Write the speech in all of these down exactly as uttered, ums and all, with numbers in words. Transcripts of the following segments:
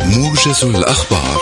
موجز الأخبار.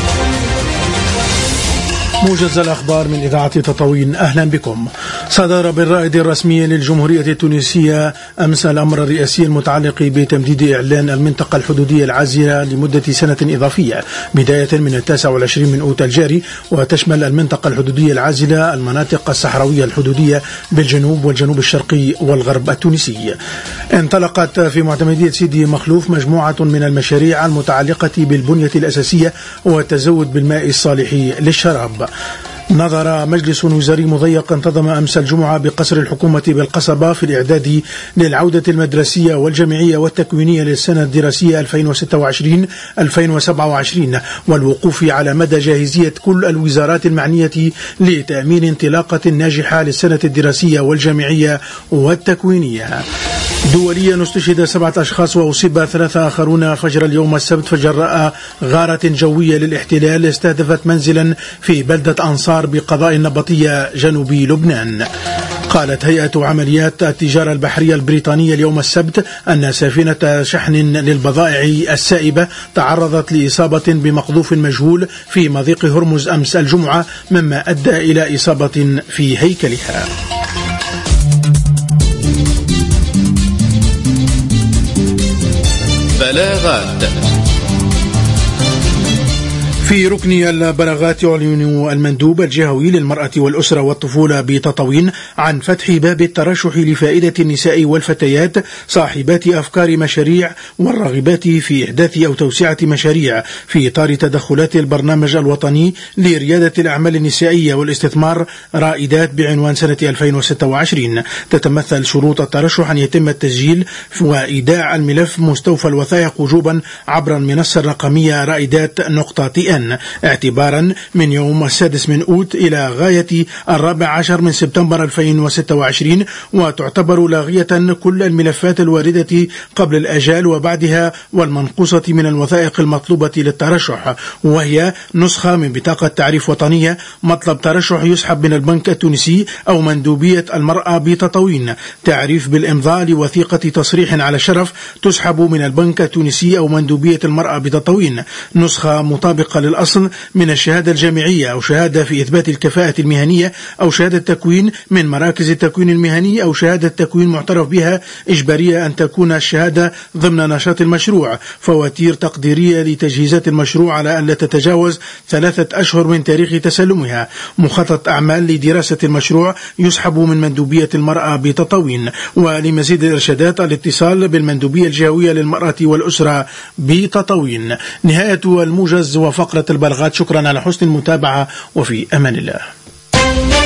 موجز الأخبار من إذاعة تطاوين، أهلا بكم. صدر بالرائد الرسمي للجمهورية التونسية أمس الأمر الرئاسي المتعلق بتمديد إعلان المنطقة الحدودية العازلة لمدة سنة إضافية بداية من التاسع والعشرين من أوت الجاري، وتشمل المنطقة الحدودية العازلة المناطق الصحراوية الحدودية بالجنوب والجنوب الشرقي والغرب التونسي. انطلقت في معتمدية سيدي مخلوف مجموعة من المشاريع المتعلقة بالبنية الأساسية والتزود بالماء الصالح للشراب. نظر مجلس وزاري مضيق انتظم أمس الجمعة بقصر الحكومة بالقصبة في الإعداد للعودة المدرسية والجامعية والتكوينية للسنة الدراسية ألفين وستة وعشرين ألفين وسبعة وعشرين، والوقوف على مدى جاهزية كل الوزارات المعنية لتأمين انطلاقة ناجحة للسنة الدراسية والجامعية والتكوينية. دوليا استشهد سبعة أشخاص وأصيب ثلاثة آخرون فجر اليوم السبت فجراء غارة جوية للاحتلال استهدفت منزلا في بلدة أنصار بقضاء النبطية جنوبي لبنان. قالت هيئة عمليات التجارة البحرية البريطانية اليوم السبت أن سفينة شحن للبضائع السائبة تعرضت لإصابة بمقذوف مجهول في مضيق هرمز أمس الجمعة، مما أدى إلى إصابة في هيكلها. بلاغات. في ركن البلاغات يعلن المندوب الجهوي للمرأة والأسرة والطفولة بتطاوين عن فتح باب الترشح لفائدة النساء والفتيات صاحبات أفكار مشاريع والراغبات في إحداث أو توسعة مشاريع في إطار تدخلات البرنامج الوطني لريادة الأعمال النسائية والاستثمار رائدات بعنوان سنة ألفين وستة وعشرين. تتمثل شروط الترشح أن يتم التسجيل وإيداع الملف مستوفى الوثائق وجوبا عبر المنصة الرقمية رائدات نقطة تي ان اعتبارا من يوم السادس من أوت إلى غاية الرابع عشر من سبتمبر ألفين وستة وعشرين، وتعتبر لاغية كل الملفات الواردة قبل الأجال وبعدها والمنقوصة من الوثائق المطلوبة للترشح، وهي نسخة من بطاقة تعريف وطنية، مطلب ترشح يسحب من البنك التونسي أو مندوبية المرأة بتطاوين، تعريف بالإمضاء لوثيقة تصريح على الشرف تسحب من البنك التونسي أو مندوبية المرأة بتطاوين، نسخة مطابقة للأصل من الشهادة الجامعية أو شهادة في إثبات الكفاءة المهنية أو شهادة تكوين من مراكز التكوين المهني أو شهادة تكوين معترف بها إجبارية أن تكون الشهادة ضمن نشاط المشروع، فواتير تقديرية لتجهيزات المشروع على أن لا تتجاوز ثلاثة أشهر من تاريخ تسلمها، مخطط أعمال لدراسة المشروع يسحب من مندوبية المرأة بتطاوين. ولمزيد الإرشادات الاتصال بالمندوبية الجهوية للمرأة والأسرة بتطاوين. نهاية الموجز وفقرة البلاغات. شكرا على حسن المتابعة وفي أمان الله.